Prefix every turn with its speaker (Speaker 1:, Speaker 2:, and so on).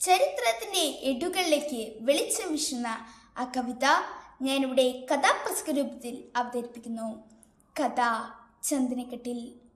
Speaker 1: ചരിത്രത്തിൻ്റെ ഏടുകളിലേക്ക് വെളിച്ചം വീശുന്ന ആ കവിത ഞാനിവിടെ കഥാപ്രസംഗ രൂപത്തിൽ അവതരിപ്പിക്കുന്നു. കഥ ചന്ദനക്കെട്ടിൽ.